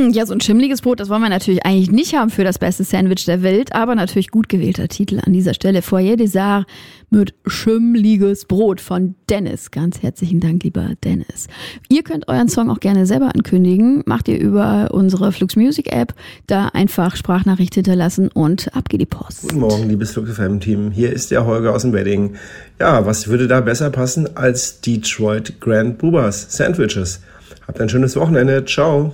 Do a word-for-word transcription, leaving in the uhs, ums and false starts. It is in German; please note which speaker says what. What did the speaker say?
Speaker 1: Ja, so ein schimmliges Brot, das wollen wir natürlich eigentlich nicht haben für das beste Sandwich der Welt, aber natürlich gut gewählter Titel an dieser Stelle. Foyer des Arts mit schimmliges Brot von Dennis. Ganz herzlichen Dank, lieber Dennis. Ihr könnt euren Song auch gerne selber ankündigen. Macht ihr über unsere Flux Music App. Da einfach Sprachnachricht hinterlassen und ab geht die Post.
Speaker 2: Guten Morgen, liebes Flux F M-Team. Hier ist der Holger aus dem Wedding. Ja, was würde da besser passen als Detroit Grand Boobers Sandwiches? Habt ein schönes Wochenende. Ciao.